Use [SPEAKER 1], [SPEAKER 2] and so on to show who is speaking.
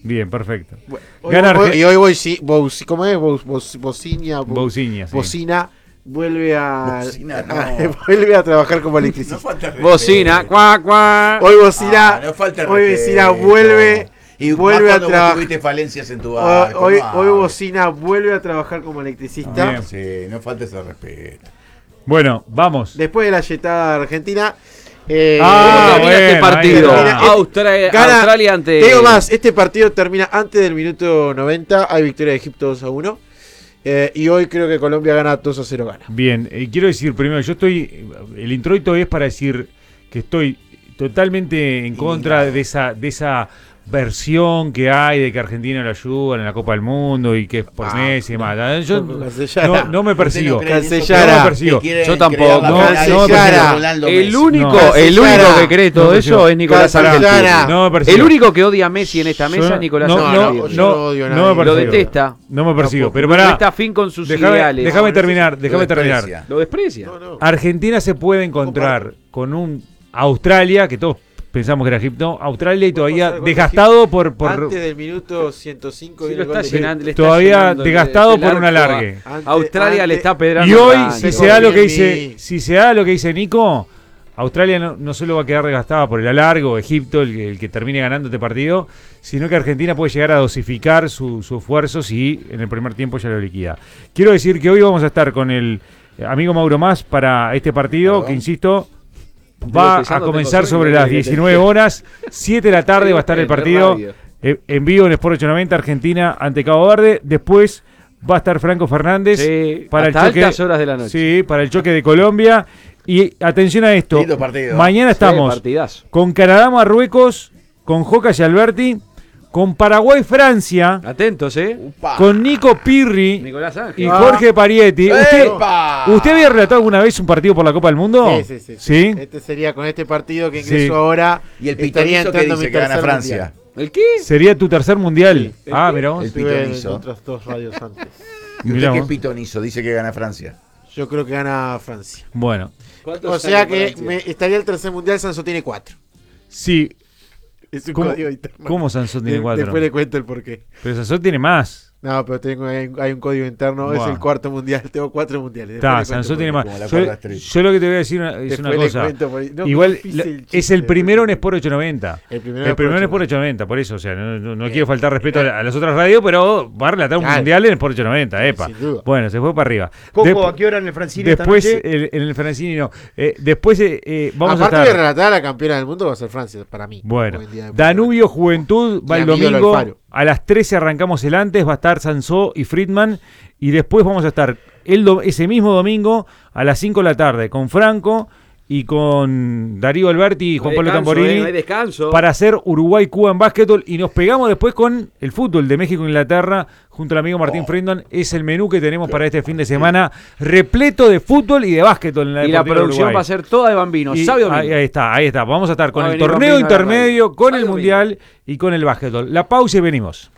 [SPEAKER 1] Bien, perfecto.
[SPEAKER 2] Y hoy voy, sí, ¿cómo es? Bocina.
[SPEAKER 1] Bocina, sí.
[SPEAKER 2] Bocina vuelve a
[SPEAKER 3] Bocina, no.
[SPEAKER 2] vuelve a trabajar como electricista.
[SPEAKER 3] No falta respeto.
[SPEAKER 4] Bocina, cuac, cuac.
[SPEAKER 2] Hoy Bocina,
[SPEAKER 3] No falta
[SPEAKER 2] hoy
[SPEAKER 3] respeto.
[SPEAKER 2] Bocina vuelve
[SPEAKER 3] Y
[SPEAKER 2] vuelve
[SPEAKER 3] más
[SPEAKER 2] a
[SPEAKER 3] cuando
[SPEAKER 2] trabajar.
[SPEAKER 3] tuviste falencias en tu barco.
[SPEAKER 2] Hoy Bocina vuelve a trabajar como electricista.
[SPEAKER 1] Bien.
[SPEAKER 3] Sí, no falta ese respeto.
[SPEAKER 1] Bueno, vamos.
[SPEAKER 2] Después de la yetada argentina.
[SPEAKER 4] ¿Cómo
[SPEAKER 1] Ah,
[SPEAKER 4] termina este
[SPEAKER 1] bueno,
[SPEAKER 4] partido?
[SPEAKER 1] ahí va.
[SPEAKER 4] Australia ante...
[SPEAKER 2] Te digo más, este partido termina antes del minuto 90. Hay victoria de Egipto 2-1. Y hoy creo que Colombia gana 2-0 gana.
[SPEAKER 1] Bien, quiero decir primero, el introito es para decir que estoy totalmente en contra de esa versión que hay de que Argentina lo ayudan en la Copa del Mundo y que es por Messi y demás. Yo no me persigo.
[SPEAKER 2] Cancellara.
[SPEAKER 1] No me persigo.
[SPEAKER 4] Yo tampoco. El único que cree todo
[SPEAKER 1] No,
[SPEAKER 4] eso es Nicolás
[SPEAKER 2] Cancellara.
[SPEAKER 4] Ángel.
[SPEAKER 1] No me persigo.
[SPEAKER 4] El único que odia a Messi en esta mesa es Nicolás Ángel.
[SPEAKER 2] yo no odio a nadie.
[SPEAKER 1] me persigo.
[SPEAKER 4] Lo detesta.
[SPEAKER 1] No me persigo. Pero
[SPEAKER 4] No
[SPEAKER 1] pará,
[SPEAKER 4] está afín con sus
[SPEAKER 1] déjame
[SPEAKER 4] ideales.
[SPEAKER 1] terminar.
[SPEAKER 4] Lo desprecia.
[SPEAKER 2] No.
[SPEAKER 1] Argentina se puede encontrar con un Australia, que todos pensamos que era Egipto, Australia y todavía
[SPEAKER 2] pasar con
[SPEAKER 1] desgastado por
[SPEAKER 2] Antes del minuto 105
[SPEAKER 4] Sí,
[SPEAKER 2] viene
[SPEAKER 4] lo
[SPEAKER 2] el
[SPEAKER 4] está
[SPEAKER 2] gol de-
[SPEAKER 4] llenando, le está
[SPEAKER 1] todavía
[SPEAKER 4] llenando
[SPEAKER 1] desgastado
[SPEAKER 4] el
[SPEAKER 1] por un
[SPEAKER 4] arco
[SPEAKER 1] alargue.
[SPEAKER 4] Australia le está pedrando.
[SPEAKER 1] Y hoy,
[SPEAKER 4] caña.
[SPEAKER 1] si
[SPEAKER 2] se
[SPEAKER 1] se da lo que
[SPEAKER 2] confía en mí.
[SPEAKER 1] dice Nico, Australia no solo va a quedar desgastada por el alargue, o Egipto, el que termine ganando este partido, sino que Argentina puede llegar a dosificar su esfuerzo si en el primer tiempo ya lo liquida. Quiero decir que hoy vamos a estar con el amigo Mauro Más para este partido, que insisto, va a comenzar sobre las 19 horas, 7 de la tarde va a estar el partido en vivo en Sport 890, Argentina ante Cabo Verde. Después va a estar Franco Fernández para
[SPEAKER 4] hasta
[SPEAKER 1] el choque,
[SPEAKER 4] altas horas de la noche.
[SPEAKER 1] Sí, para el choque de Colombia. Y atención a esto,
[SPEAKER 3] Lindo partido.
[SPEAKER 1] mañana estamos
[SPEAKER 4] partidazo.
[SPEAKER 1] con Canadá-Marruecos, con Joca y Alberti, con Paraguay-Francia,
[SPEAKER 4] Atentos,
[SPEAKER 1] con Nico Pirri
[SPEAKER 4] Nicolás Ángel.
[SPEAKER 1] y Jorge Parietti.
[SPEAKER 3] ¡Epa!
[SPEAKER 1] ¿Usted había relatado alguna vez un partido por la Copa del Mundo?
[SPEAKER 2] Sí.
[SPEAKER 1] ¿Sí?
[SPEAKER 2] Este sería con este partido que ingresó
[SPEAKER 1] Sí.
[SPEAKER 2] ahora.
[SPEAKER 3] Y el
[SPEAKER 2] estaría
[SPEAKER 3] pitonizo que
[SPEAKER 2] entrando
[SPEAKER 3] dice
[SPEAKER 2] mi
[SPEAKER 3] que gana
[SPEAKER 2] tercer
[SPEAKER 3] Francia.
[SPEAKER 2] mundial.
[SPEAKER 4] ¿El qué?
[SPEAKER 1] ¿Sería tu tercer mundial? Mirá vos.
[SPEAKER 3] El
[SPEAKER 2] Estuve en
[SPEAKER 3] pitonizo.
[SPEAKER 2] otras dos radios antes.
[SPEAKER 3] ¿Y
[SPEAKER 1] Mirá
[SPEAKER 3] usted qué
[SPEAKER 1] vos.
[SPEAKER 3] pitonizo? Dice que gana Francia.
[SPEAKER 2] Yo creo que gana Francia.
[SPEAKER 1] Bueno,
[SPEAKER 2] O sea que estaría el tercer mundial. Sanso tiene 4.
[SPEAKER 1] sí.
[SPEAKER 2] Es un
[SPEAKER 1] ¿Cómo-
[SPEAKER 2] código interno.
[SPEAKER 1] ¿Cómo Sansón tiene 4?
[SPEAKER 2] Después le cuento el porqué.
[SPEAKER 1] Pero Sansón tiene más.
[SPEAKER 2] No, pero hay un código interno.
[SPEAKER 1] Buah.
[SPEAKER 2] Es el cuarto mundial. Tengo 4 mundiales.
[SPEAKER 1] Está,
[SPEAKER 2] Después le
[SPEAKER 1] Sansón
[SPEAKER 2] cuento
[SPEAKER 1] tiene
[SPEAKER 2] por
[SPEAKER 1] más.
[SPEAKER 3] como la
[SPEAKER 1] Yo,
[SPEAKER 3] cuerda Street.
[SPEAKER 1] yo lo que te voy a decir es
[SPEAKER 2] Después
[SPEAKER 1] una
[SPEAKER 2] le
[SPEAKER 1] cosa.
[SPEAKER 2] cuento por ahí. No,
[SPEAKER 1] Igual
[SPEAKER 2] difícil el
[SPEAKER 1] es
[SPEAKER 2] chiste,
[SPEAKER 1] el primero en
[SPEAKER 2] pero-
[SPEAKER 1] Sport 890.
[SPEAKER 2] El primero
[SPEAKER 1] El primero en
[SPEAKER 2] en
[SPEAKER 1] Sport 890, por eso. O sea, no quiero faltar respeto a las otras radios, pero va a relatar un
[SPEAKER 2] Claro.
[SPEAKER 1] mundial en Sport 890, epa.
[SPEAKER 2] Sin duda.
[SPEAKER 1] Bueno, se fue para arriba.
[SPEAKER 5] Coco, ¿a qué hora en el Francine esta
[SPEAKER 1] Después,
[SPEAKER 5] noche?
[SPEAKER 1] en el Francini no. Después vamos
[SPEAKER 2] Aparte
[SPEAKER 1] a
[SPEAKER 2] de
[SPEAKER 1] estar.
[SPEAKER 2] relatar a la campeona del mundo, va a ser Francia, para mí.
[SPEAKER 1] Bueno,
[SPEAKER 2] Hoy en día de
[SPEAKER 1] Danubio Juventud va
[SPEAKER 2] Y
[SPEAKER 1] el
[SPEAKER 2] Amigo
[SPEAKER 1] domingo.
[SPEAKER 2] Alfaro.
[SPEAKER 1] A las 13 arrancamos el antes, va a estar Sansó y Friedman. Y después vamos a estar ese mismo domingo a las 5 de la tarde con Franco y con Darío Alberti y Juan Pablo Tamborini
[SPEAKER 4] No hay descanso.
[SPEAKER 1] para hacer Uruguay-Cuba en básquetbol. Y nos pegamos después con el fútbol de México e Inglaterra junto al amigo Martín Friedman. Es el menú que tenemos para este fin de semana, repleto de fútbol y de básquetbol en la
[SPEAKER 4] Y la
[SPEAKER 1] Deportiva
[SPEAKER 4] producción
[SPEAKER 1] Uruguay.
[SPEAKER 4] va a ser toda de Bambino.
[SPEAKER 1] Y
[SPEAKER 4] ¿Sabe o no?
[SPEAKER 1] ahí está. Vamos a estar con
[SPEAKER 4] Va a
[SPEAKER 1] el
[SPEAKER 4] venir
[SPEAKER 1] torneo
[SPEAKER 4] Bambino a la
[SPEAKER 1] intermedio,
[SPEAKER 4] radio.
[SPEAKER 1] con
[SPEAKER 4] Sabe
[SPEAKER 1] el
[SPEAKER 4] o no?
[SPEAKER 1] mundial y con el básquetbol. La pausa y venimos.